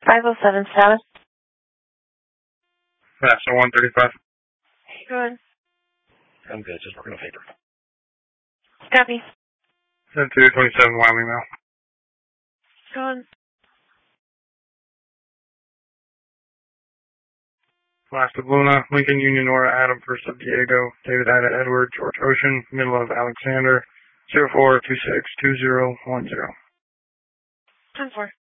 507 status. Master 135. Go ahead. I'm good, just working on paper. Copy. 227 Wyoming now. Go ahead. Last of Luna, Lincoln Union Nora, Adam First of Diego, David Ida Edward, George Ocean, middle of Alexander, 04262010. 10-4.